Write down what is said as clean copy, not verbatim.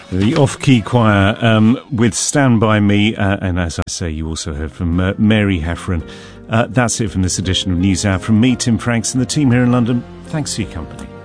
The Off-Key Choir with Stand By Me, and as I say, you also heard from Mary Heffron. That's it from this edition of News Hour. From me, Tim Franks, and the team here in London, thanks for your company.